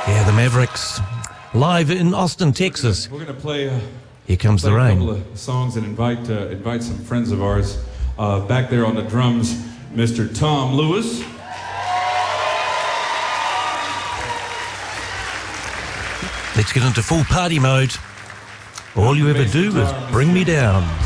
Yeah, the Mavericks, live in Austin, Texas. We're going to play. Here comes the rain. A couple of songs and invite some friends of ours. Back there on the drums, Mr. Tom Lewis. Let's get into full party mode. All you ever do is bring me down.